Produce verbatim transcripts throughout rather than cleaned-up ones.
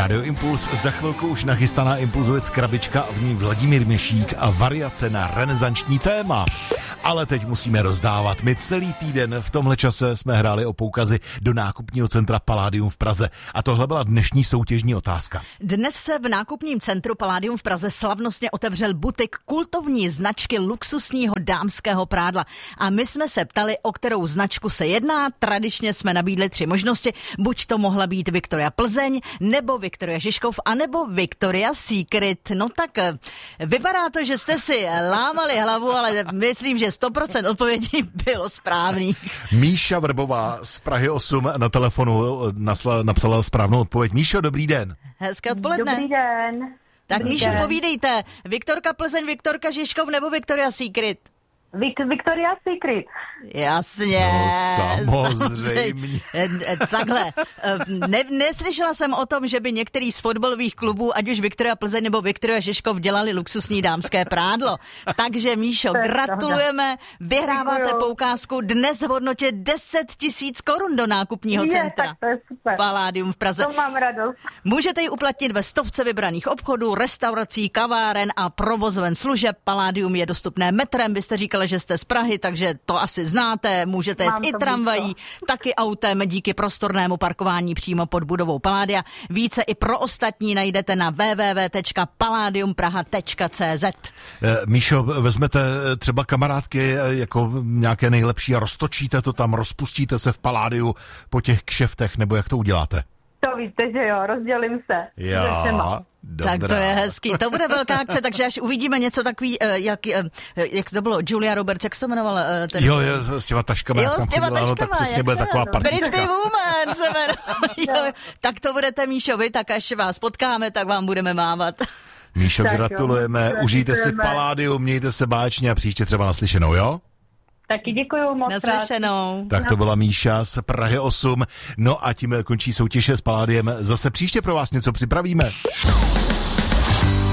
Rádio Impuls, za chvilku už nachystaná Impulzovec krabička a v ní Vladimír Měšík a variace na renesanční téma. Ale teď musíme rozdávat. My celý týden v tomhle čase jsme hráli o poukazy do nákupního centra Palladium v Praze. A tohle byla dnešní soutěžní otázka. Dnes se v nákupním centru Palladium v Praze slavnostně otevřel butik kultovní značky luxusního dámského prádla. A my jsme se ptali, o kterou značku se jedná. Tradičně jsme nabídli tři možnosti. Buď to mohla být Viktoria Plzeň, nebo Viktoria Žižkov, anebo Victoria's Secret. No tak vypadá to, že jste si lámali hlavu, ale myslím, že sto procent odpovědí bylo správných. Míša Vrbová z Prahy osm na telefonu nasla, napsala správnou odpověď. Míšo, dobrý den. Hezké odpoledne. Dobrý den. Tak Dobrý Míšo, den. povídejte. Viktorka Plzeň, Viktorka Žižkov nebo Victoria's Secret? Vic- Victoria's Secret. Jasně. No, samozřejmě. Takhle. Ne, neslyšela jsem o tom, že by některý z fotbalových klubů, ať už Viktoria Plzeň nebo Viktoria Žižkov, dělali luxusní dámské prádlo. Takže Míšo, gratulujeme. Vyhráváte Děkuju. poukázku dnes v hodnotě deset tisíc korun do nákupního Je, centra. tak to je super. Palladium v Praze. To mám radost. Můžete ji uplatnit ve stovce vybraných obchodů, restaurací, kaváren a provozoven služeb. Palladium je dostupné metrem. Vy jste říkali, že jste z Prahy, takže to asi znáte. Můžete jet Mám i to tramvají, blízko. taky autem díky prostornému parkování přímo pod budovou Palladia. Více i pro ostatní najdete na w w w tečka palladium praha tečka c z. Míšo, vezmete třeba kamarádky jako nějaké nejlepší a roztočíte to tam, rozpustíte se v Palladiu po těch kšeftech, nebo jak to uděláte? To víte, že jo, rozdělím se. Se všema. Dobrá. Tak to je hezký. To bude velká akce, takže až uvidíme něco takový, eh, jak, eh, jak to bylo, Julia Roberts, jak se to jmenoval? eh, Ten... Jo, jo, s těma taškama. Jo, jak tam s těma chodila, no, taškama, tak přesně jak bude se taková jmenuje? partička. Pretty Woman se jmenuje. Jo, tak to budete Míšovi, tak až vás potkáme, tak vám budeme mávat. Míšo, Tak jo, gratulujeme, užijte si gratulujeme. Palladium, mějte se báječně a příště třeba naslyšenou, jo? Taky děkuju moc krát. Naslyšenou. Tak to byla Míša z Prahy osm. No a tím končí soutěž s Palladiem. Zase příště pro vás něco připravíme.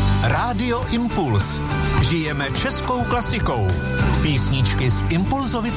Rádio Impuls. Žijeme českou klasikou. Písničky z Impulzovic